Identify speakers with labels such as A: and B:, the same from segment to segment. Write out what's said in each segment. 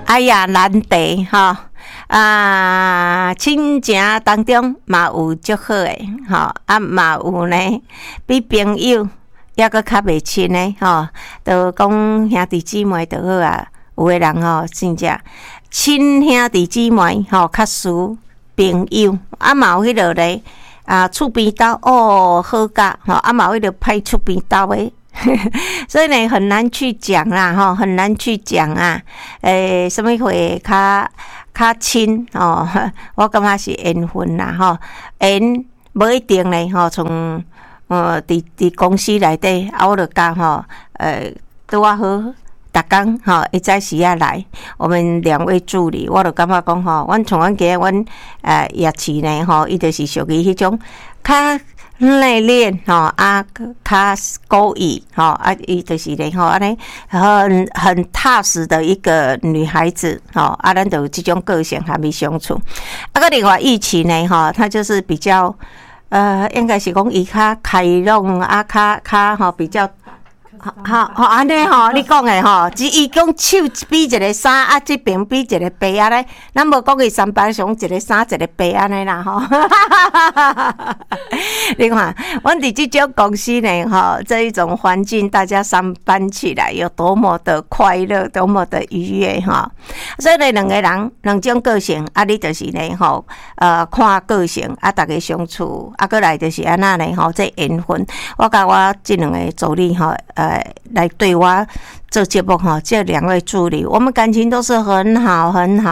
A: 哎呀，难得哈亲情当中嘛有足好诶，嘛有呢比朋友抑阁较袂亲诶，都讲兄弟姊妹就好啊。有诶人真正亲兄弟姊妹较输朋友，嘛有迄落咧厝边斗好甲嘛有迄落歹厝边斗诶。所以呢，很难去讲啦，很难去讲啊。什么会较亲我感觉是缘分啦，缘无一定咧从伫公司内底我就讲拄啊好。逐工会早时啊来，我们2位助理，我就感觉讲阮从阮家阮夜市呢伊就是属于迄种较内敛较故意伊就是咧安尼很踏实的一个女孩子咱就有这种个性和伊相处。个另外义气呢她就是比较应该是讲伊较开朗较比较。安尼你讲诶只伊讲手比一个衫这边比一个背咧，咱无讲伊三班上一个衫一个背安尼啦你看，阮伫这种公司呢这一种环境，大家上班起来有多么的快乐，多么的愉悦所以呢，两种个性你就是呢看个性大家相处过来就是安那呢这缘分。我甲我这2个助理来对我做节目这2位助理，我们感情都是很好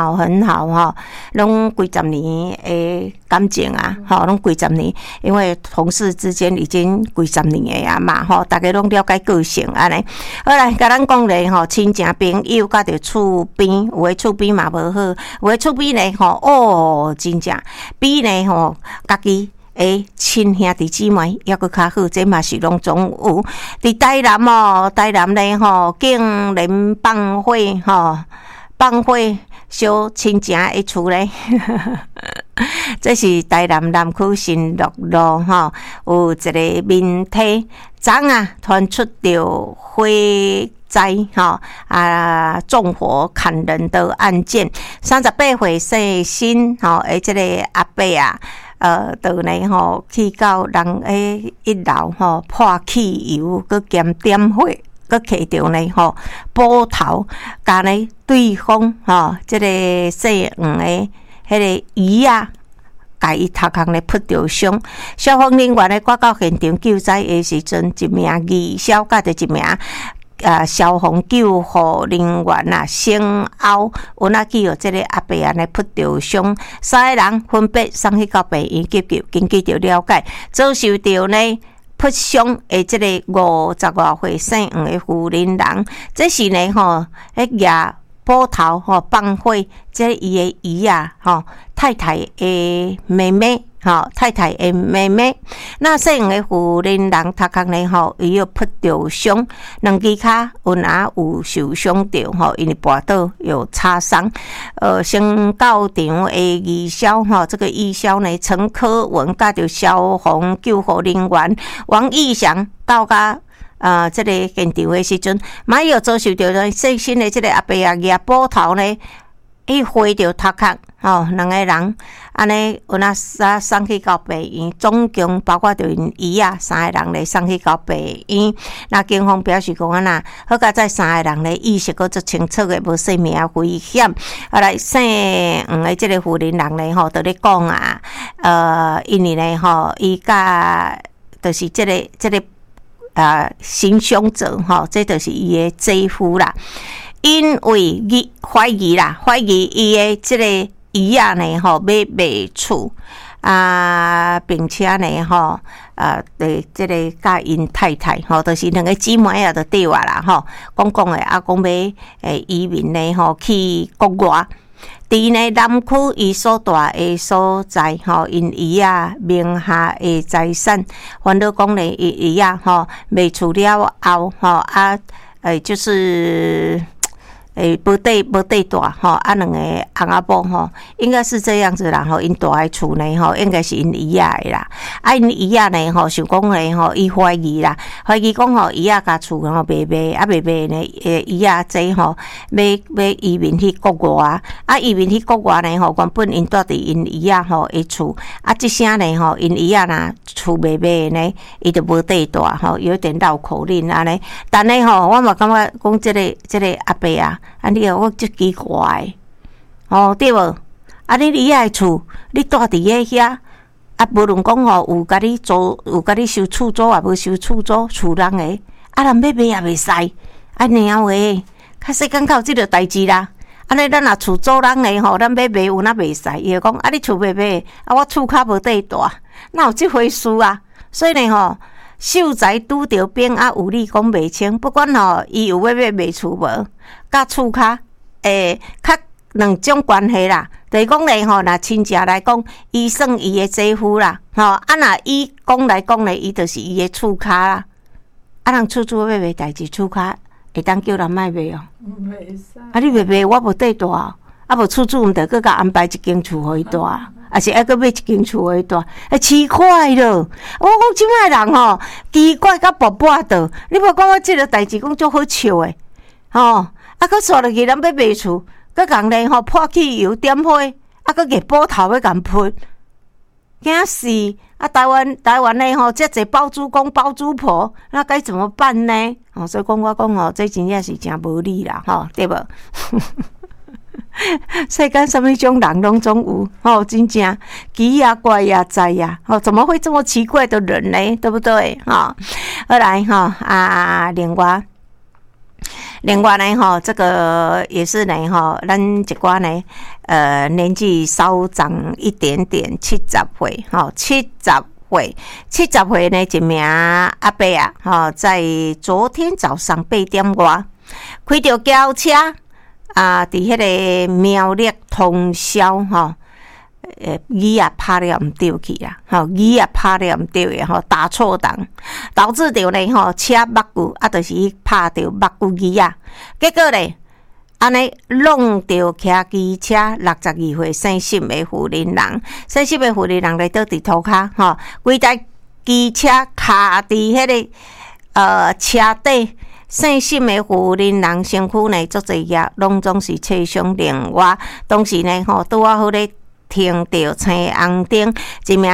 A: 拢几十年的感情拢几十年，因为同事之间已经几十年的嘛大家拢了解个性安尼。好来，甲咱讲咧亲情朋友甲着厝边，有诶厝边嘛无好，有诶厝边咧真正比咧家己。亲兄弟姊妹抑阁较好，这嘛是拢总有。伫台南咧竟然放火烧亲情的厝咧，这是台南南区新乐路有一个民体昨传出着火灾纵火砍人的案件，38岁姓辛这个阿伯就呢去到人1楼破汽油，佮兼点火，佮摕着呢斧头，甲呢对方这个姓黄的迄个姨甲伊头壳咧扑着伤。消防人员咧赶到现场救灾的时阵，一名义消甲着一名消防救护人员先后有去这个阿伯安尼扑着伤，3个人分别送去到病院急救。根据着了解，遭受着呢扑伤的这个50多岁姓黄的妇人人，这是呢迄斧头放火，这伊的姨太太的妹妹。太太的妹妹，那姓黄的妇人人头壳呢伊有扑着伤，2只脚有受伤着因为跋倒有擦伤。先到场的义消这个义消呢陈科文甲着消防救护人员王义祥到甲这个现场的时阵，马有遭受着细心的这个阿伯举斧头呢，伊挥着头壳2个人安尼有送去到病院，总共包括着因姨3个人咧送去到病院。那警方表示讲好甲在3个人咧意识阁足清楚的，无生命危险。来姓黄的这个妇人人咧就咧讲因为咧伊甲就是这个行凶者这就是伊的姐夫啦。因为怀疑伊的这个姨呢要卖厝并且呢对这个甲因太太就是2个姊妹就对话啦讲的讲要移民呢去国外。伫呢南区伊所住的所在因姨名下的财产，反正讲呢伊卖厝了后就是无地大吼，啊两个翁仔某吼，应该是这样子啦吼。因住诶厝呢吼，应该是因姨仔诶啦。啊，因姨仔呢吼，想讲呢吼，伊怀疑讲吼，姨仔甲厝吼卖，啊卖呢，姨仔这吼要移民去国外，啊移民去国外呢吼，原本因住伫因姨仔吼诶厝，啊即声呢吼，因姨仔若厝卖呢，伊就无地大吼，有点绕口令安尼。但呢吼，我嘛感觉讲即个阿伯啊。啊，你我足奇怪，哦对无？啊，你姨仔厝，你住伫遐，啊，无论讲吼有甲你租，有甲你收厝租，也无收厝租，厝人诶，啊，人要卖也袂使，啊，猫诶，较细间较有即个代志啦。安尼咱若厝租人诶吼，咱要卖有哪袂使？伊就讲啊，你厝卖，啊，我厝较无地大，哪有即回事啊？所以呢吼，秀才拄着兵啊，有理讲袂清，不管吼，伊有要卖厝无？甲厝较较两种关系啦，就是讲咧吼，若亲戚来讲，伊算伊诶姐夫啦，吼啊，若伊讲来讲咧，伊就是伊诶厝骹啦。啊，人厝要卖代志，厝骹会当叫人卖卖哦。
B: 袂使。
A: 啊，你卖，我无地大，啊无厝毋着搁甲安排一间厝互伊住，啊是还搁买一间厝互伊住，奇怪咯。我讲即摆人吼，奇怪甲跋跋倒，你无讲我即个代志讲足好笑诶，吼。啊，佮带落去，咱要卖厝，佮共咧吼破汽油点火，啊，佮热补头要共喷，惊死！啊，台湾咧吼，遮济包租公包租婆，那该怎么办呢？哦，所以讲我讲吼，这真正是真无理啦，吼，对无？世间什么种人拢总有，吼，真正奇呀怪呀哉呀，吼，怎么会这么奇怪的人呢？对不对？哈，后来哈啊，另外呢，哈，这个也是呢，哈，咱一寡呢，年纪稍长一点点，70岁，哈，70岁呢，一名阿伯啊，哈，在昨天早上8点外，开着轿车啊，伫迄个苗栗通宵，哈。椅啊拍了毋对去啦，吼椅啊拍了毋对诶，吼打错档，导致着呢吼车目骨啊，就是拍着目骨椅啊，结果呢，安尼弄着骑机车62岁姓沈诶妇人人，姓沈诶妇人人咧倒伫涂骹，吼规台机车卡伫迄个车底。姓沈诶妇人人身躯呢，足侪个拢总是车伤另外，当时呢吼拄啊好咧。停着青红灯，一名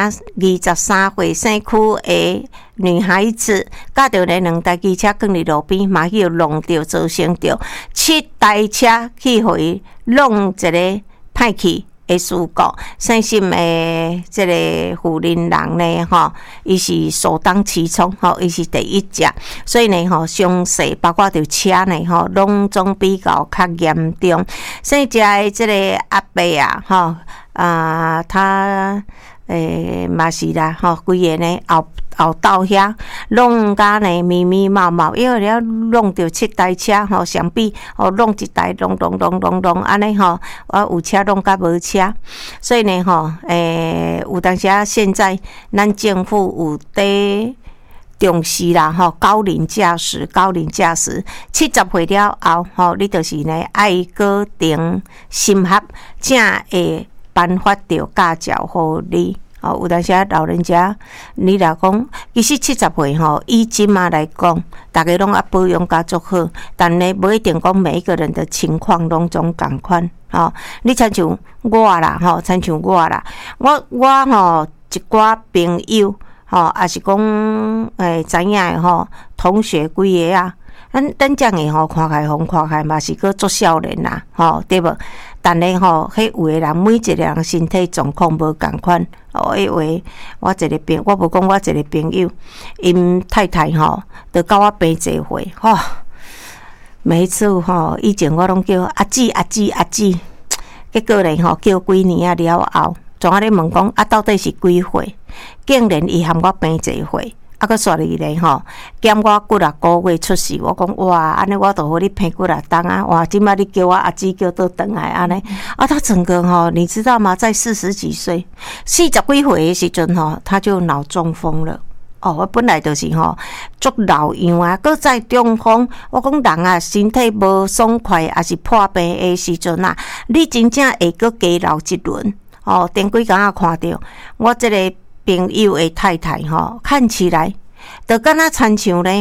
A: 23岁姓区的女孩子，驾着咧两台机车放伫路边，嘛去弄着，造成着7台车去互伊弄一个歹去的事故。姓沈的这个妇人人呢，吼，伊是首当其冲，吼，伊是第一只，所以呢，吼，伤势包括着车呢，吼，拢总比较严重。姓遮的这个阿伯啊，吼。他嘛是啦，吼，规个呢后道遐弄甲呢密密麻麻，因为了弄着7台车吼，相比吼弄一台弄安尼吼，有车弄甲无车，所以呢吼，有当时现在咱政府有伫重视啦，吼高龄驾驶70岁了后，吼你就是呢爱搁定审核，才会。颁发着驾照互你，哦，有当时老人家，你若讲，其实70岁吼，以今嘛来讲，大家拢保养甲足好，但呢，无一定讲每一个人的情况拢总共款，吼，你亲像我啦，吼，亲像我啦，我吼一寡朋友，吼，也是讲，知影的吼，同学几个啊，咱这样的吼，看开嘛是个足少年啦，吼，对无？但呢吼，迄有诶人每一个人身体状况无共款。哦，因为我无讲我一个朋友，因太太吼，都甲我平侪岁，吼。每一次吼，以前我拢叫阿姊，结果呢吼，叫几年啊了后，总啊咧问讲啊，到底是几岁？竟然伊含我平侪岁。啊，佮煞哩咧吼，减我几啊个月出世，我讲哇，安尼我都互你骗几啊冬啊，哇，即摆你叫我阿姊叫倒转来安尼，啊，他整个吼，你知道吗？在40几岁、40几岁的时阵吼，他就脑中风了， 我本来就是足老样啊，搁再中风。我讲人啊，身体无爽快，也是破病的时阵啊，你真正会搁加老一轮。前几工仔看到我这个朋友的太太看起来就敢若亲像咧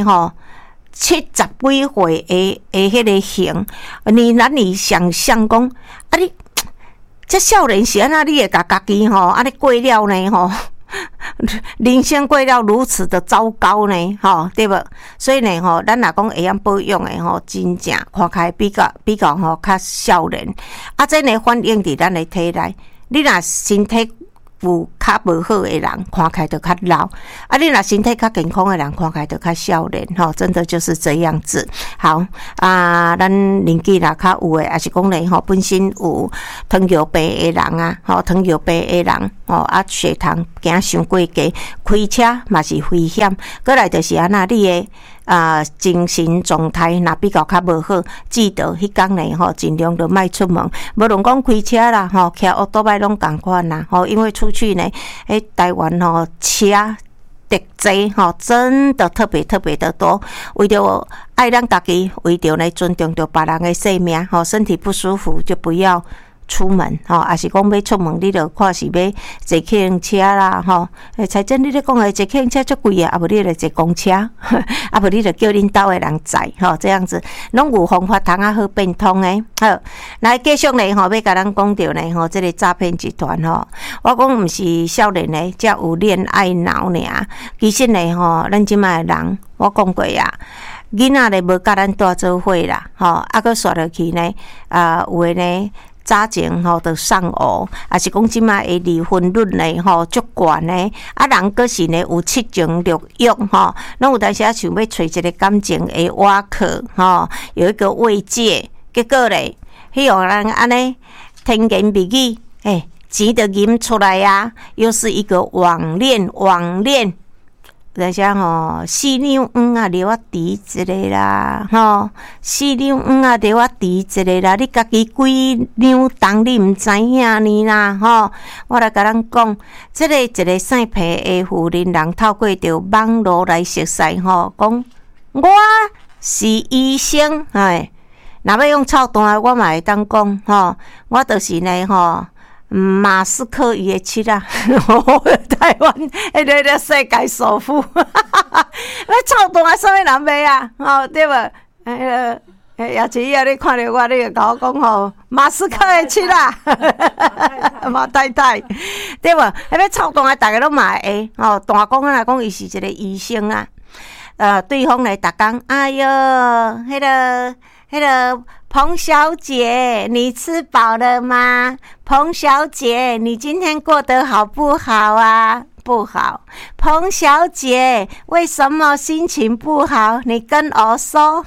A: 70几岁的迄个型，你难以想象讲你这少年时安怎你会甲家己安尼过了呢人生过了如此的糟糕呢，对无？所以呢，咱若讲会晓保养的真正看起来比较较少年。这呢反映伫咱的体内，你若身体有较无好的人，看起来就较老；你若身体较健康的人，看起来就较少年。真的就是这样子。好咱年纪若较有诶，也是讲咧本身有糖尿病的人啊，糖尿病的人血糖行伤过低，开车嘛是危险。过来就是你的精神状态若比较无好，记得迄天呢尽量就莫出门，无论讲开车啦骑奥多摆拢共款啦因为出去呢台湾车特济真的特别的多，为着爱咱家己，为着呢尊重着别人的生命身体不舒服就不要出门也是讲要出门，你就看是要坐客运车啦财政你咧讲的坐客运车足贵啊，无你就坐公车无你就叫恁兜的人载这样子拢有方法通好变通的。好，来继续咧要甲咱讲到呢这个诈骗集团我讲毋是少年咧才有恋爱脑尔，其实呢咱即卖的人，我讲过啊，囡仔咧无甲咱带做伙啦搁刷落去呢有诶呢早前就上偶，也是讲即卖的离婚率呢足悬呢，人搁是呢有七情六欲拢有当时想要找一个感情的瓦壳有一个慰藉，结果咧迄个人安尼甜言蜜语钱就银出来啊，又是一个网恋。有当时四两黄啊，留我猪一个啦，四两黄啊，留我猪一个啦，你家己几两重你毋知影呢啦，我来甲咱讲，这个一个姓皮的妇人人透过着网络来熟悉讲我是医生，若要用操蛋，我嘛会当讲我就是呢马斯克伊的妻啦，台湾迄个世界首富，那操蛋啥物人买啊？对无？叶志啊，你看到我，你就甲我讲马斯克的妻啦，马太太，对无？迄个操蛋的大家拢嘛会大讲来讲，伊是一个医生啊，对方来逐工，哎哟，迄个。彭小姐，你吃饱了吗？彭小姐，你今天过得好不好啊？不好。彭小姐，为什么心情不好？你跟我说，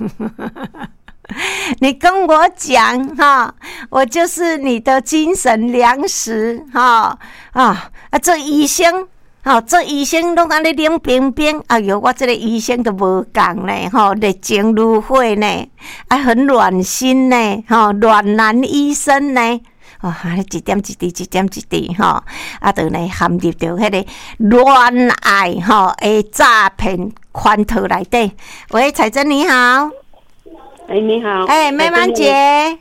A: 你跟我讲我就是你的精神粮食这医生。做医生拢安尼冷冰冰，哎哟，我这个医生都无共呢，热情如火呢，很暖心呢，暖男医生呢，一点一滴，一点一滴，就呢陷入着迄个恋爱的诈骗圈套内底。喂，彩珍你好，
B: 你好，
A: 妹妈姐，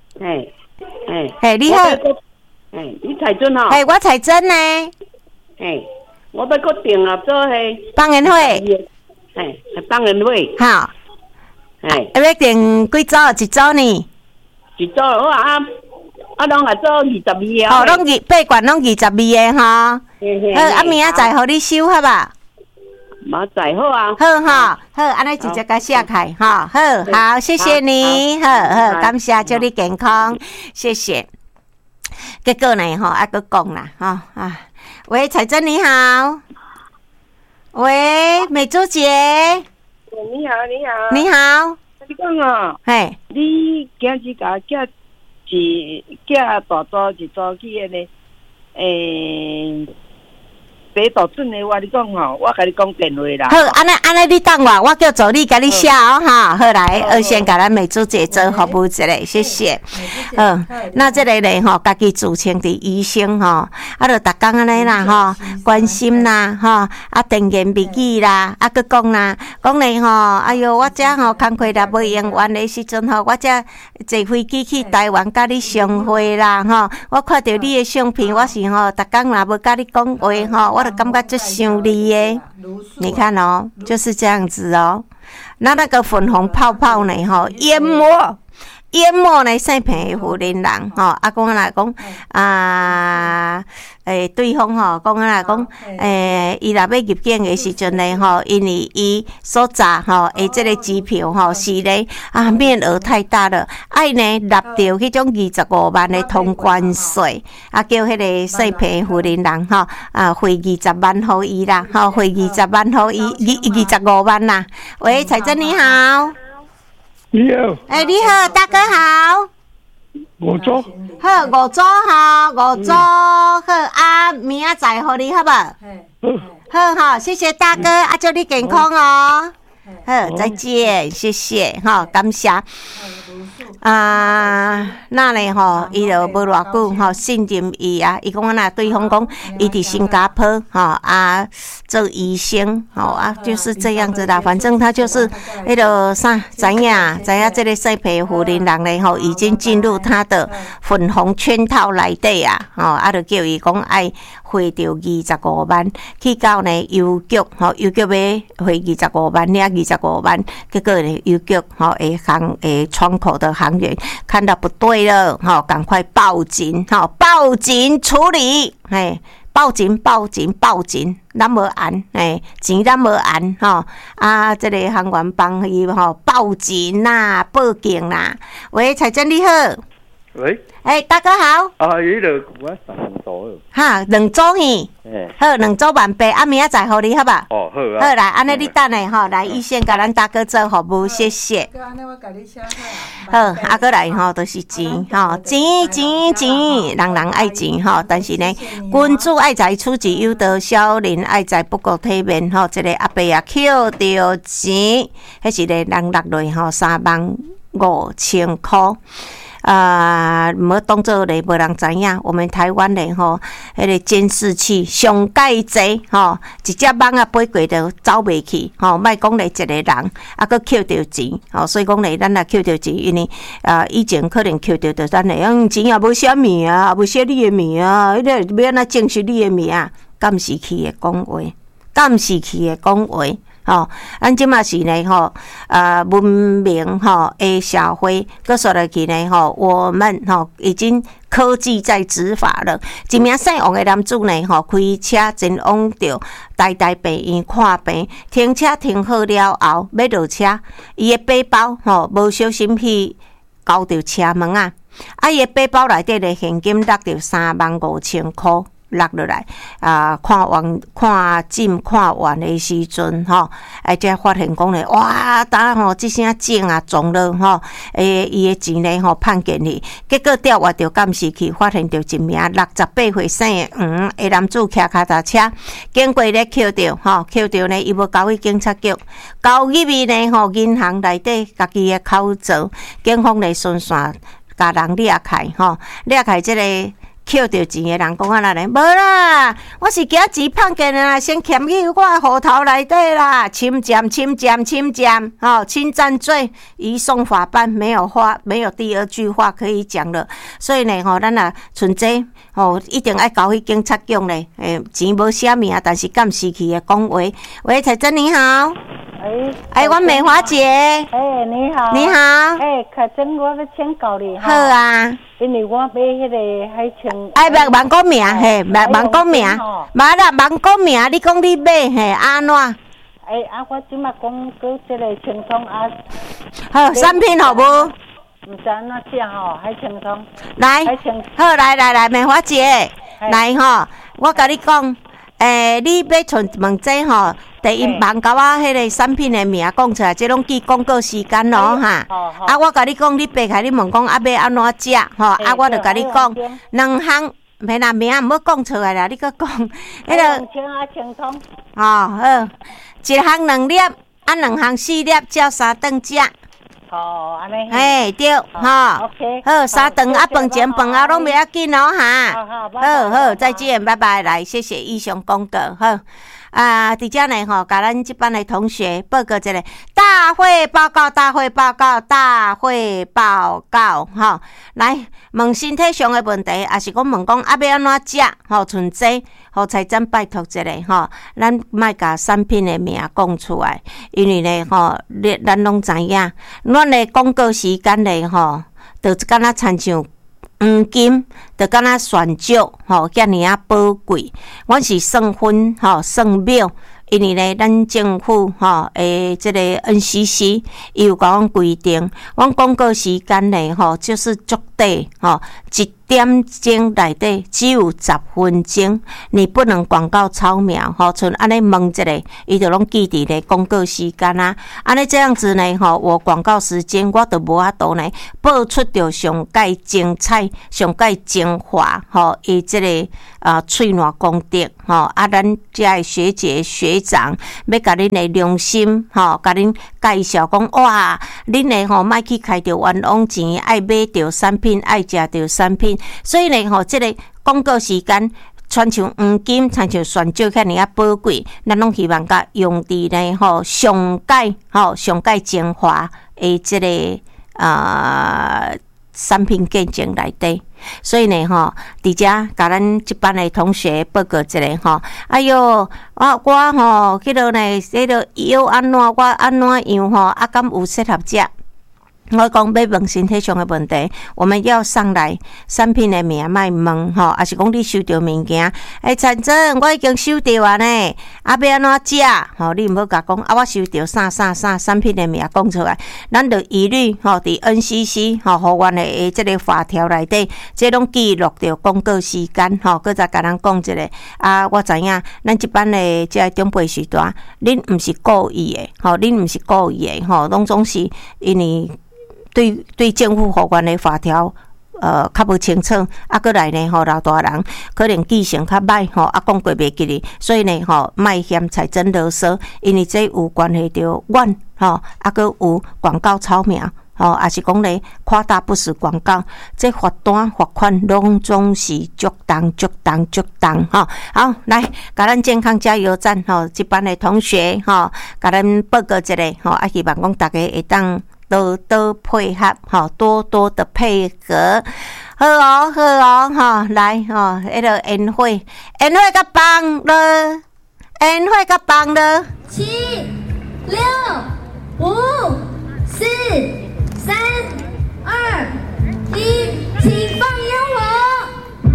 A: 你好，
B: 你彩珍
A: 我彩珍呢，
B: 我要决定了做
A: 帮人会，
B: 帮人会，
A: 好，要定几组？一组呢？
B: 一组好拢做22个。
A: 拢8罐拢22个好，明仔载互你收好吧？
B: 明仔好啊。
A: 好，安尼直接甲写开好，谢谢你，好，感谢，祝你健康，谢谢。结果呢还佫讲啦喂，彩珍你好。喂，美珠姐。
B: 你好。
A: 你好。
B: 你讲你今日甲寄大组一组去白岛镇的话，你讲吼，我甲你讲电话啦。
A: 好，安尼你等我叫助理甲你写哦哈。好来，先甲咱美珠姐做服务一下，谢谢。那这个咧吼，家己自称伫医生吼，就逐工安尼啦吼，关心啦吼，甜言蜜语啦，佮讲啦，讲咧吼，哎哟，我遮吼工课若无用完的时阵吼，我遮坐飞机去台湾甲你相会啦吼，我看到你的相片，我是吼逐工若无甲你讲话吼，我就感觉足想你的。你看哦，就是这样子哦。那个粉红泡泡呢吼，淹没呢生病的富人人吼，讲来讲对方吼，讲来讲伊若要入境的时阵呢吼，因为伊所砸吼的这个机票吼是咧面额太大了，爱呢纳到迄种25万的通关税，叫迄个生病的富人人吼汇20万互伊啦，吼汇20万互伊25万啦。喂，彩珍你好。
C: 你好，
A: 你好，大哥好。
C: 五组，
A: 好，五组好，好明仔载互你好无？好好，谢谢大哥，祝你健康哦。好，再见，谢谢，感谢。那咧吼，伊就无偌久吼，信任伊啊。伊讲那对方讲，伊伫新加坡吼做医生吼就是这样子啦。反正他就是迄个啥，知影这个西皮富人人咧吼，已经进入他的粉红圈套内底啊。就叫伊讲爱汇着25万去到呢邮局吼，邮局要汇25万，领25万，结果呢邮局吼窗口的行员看到不对了，赶快报警，报警处理，报警，咱无按，钱咱无按，这个行员帮伊报警啦，报警啦。喂，彩珍你好。
C: 喂，
A: 大哥好。
C: 迄个我2组。
A: 哈，2组去。好，2组万八，明仔载互你好吧？
C: 好啊。
A: 好来，安尼你等下吼，来医生甲咱大哥做服务，谢谢。好，过来吼，都是钱吼，钱，人爱钱吼，但是呢，君子爱财，取之有道，小人爱财，不顾体面吼。这个阿伯啊，捡到钱，迄是咧人落来吼，35,000块。无当作咧无人知影，我们台湾咧吼，迄个监视器上介济吼，一只蠓飞过就走袂去吼，莫讲咧一个人佫捡着钱吼，所以讲咧咱若捡着钱，因为以前可能捡着咱咧钱也无写名啊，无写你的名啊，迄个要安怎证实你的名啊？敢是去的讲话，咱即马是呢吼，文明吼的社会，搁说落去呢吼，我们吼已经科技在执法了。一名姓王的男子呢吼，开车前往到台大病院看病，停车停好了后，要落车，伊的背包吼无小心去交到车门啊，伊的背包内底的现金落到35,000块。落落来看完的时阵吼，才发现讲咧，哇！当吼即声警啊撞了吼，伊的钱咧吼判给你，结果调阅着监视器，发现着一名68岁姓黄的男子骑脚踏车，经过咧捡着呢，伊要交去警察局，交入去呢吼银行内底家己的口座，警方咧顺线甲人掠开吼，掠开即个。捡着钱的人讲咧，无啦，我是惊钱判给啦，先欠去我户头内底啦，侵占，侵占罪移送法办，没有第二句话可以讲了。所以呢，咱啊存这一定爱交去警察局咧，钱无写名，但是监视器的讲话。喂，彩珍你好。我美华姐。
D: 你好。
A: 你好。
D: 可真我要请教你哈。
A: 好啊。
D: 因为我买迄个海青。
A: 别讲名，别讲名，妈啦，别讲名，你讲你买安怎？
D: 我即马讲过即个青葱啊。
A: 好，产品好无？
D: 唔知安怎写吼，海青葱。
A: 来，好来，美华姐，来吼，我甲你讲。你要问这吼，第一忙甲我迄个产品的名讲出来，这拢记广告时间咯哈。我甲你讲，你爬开你问讲要安怎食吼，我就甲你讲，两免啦，名毋好讲出来啦，你搁讲。
D: 迄个清啊清通。
A: 好，一项2粒，2项4粒，照3顿食。
D: 哦，安尼。
A: 嘿，对，哈。
D: OK。
A: 好，3顿啊，饭前饭后拢袂要緊哦，哈。好，再见，拜拜，来，谢谢以上公告，好。伫遮呢吼，甲咱这班的同学报告一个大会报告，吼，来问身体上的问题，也是讲问讲要安怎食，吼，剩济，吼，财长拜托一下吼，咱莫甲产品的名讲出来，因为呢吼，咱拢知影，阮的广告时间呢吼，就敢若亲像。黄金就敢若选酒吼，遮尔啊宝贵。阮是算分吼，算秒，因为呢，咱政府吼即个 NCC 伊有甲阮规定，阮广告时间呢吼，就是足短吼，1点钟内底只有10分钟，你不能广告超秒吼，像安尼问一下，伊就拢记伫咧广告时间啊。安尼这样子呢吼，我广告时间我都无法度呢报出着上界精彩、上界精华吼，伊即个喙烂功德吼，咱遮的学姐学长要甲恁的良心吼，甲恁介绍讲哇，恁的吼莫去开着冤枉钱，爱买着产品，爱食着产品。所以呢，吼，这个广告时间，亲像黄金，亲像选酒遐尔啊宝贵，咱拢希望甲用伫呢吼上界精华的这个产品见证内底。所以呢，吼，伫遮甲咱一班的同学报告一下吼。哎哟，我吼，迄落呢，迄落药安怎，我安怎样吼，敢有适合食？我讲要问身体上的问题，我们要上来产品的名莫问吼，还是讲你收到物件？陈真，我已经收到啊呢，要安怎食？吼，你毋好甲讲我收到啥产品的名讲出来，咱就一律吼伫 NCC 吼，互阮的即个法条内底，即拢记录着广告时间吼，搁再甲咱讲一个我知影，咱即班的即个长辈时代，恁毋是故意的，吼，恁毋是故意的，吼，拢总是因为。对政府互阮的法条，较无清楚，搁来呢吼，老大人可能记性较歹吼，讲过袂记哩，所以呢吼，莫嫌财政啰嗦，因为这有关系着阮吼，搁有广告抄苗吼，也是讲咧夸大不实广告，这罚单罚款拢总是足重吼。好，来，甲咱健康加油站吼，这班的同学吼，甲咱报告一下吼，希望讲大家会当。多配合哈，多的配合，好哦哈，来哈，迄个宴会较棒了，宴会较棒了，
E: 7、6、5。